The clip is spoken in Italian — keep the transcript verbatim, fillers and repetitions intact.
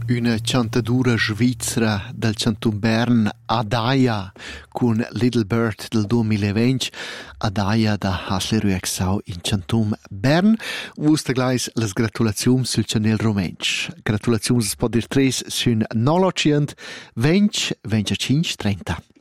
Una chantadura svizzera del Chantun Bern, Adaia, con Little Bird del duemilaventi, Adaia da Hasler Uexau in Chantun Bern. Vuste gleich las gratulazioni sul channel romensch. Gratulazioni spodir tres sun nolocient, venti, venticinque, trenta.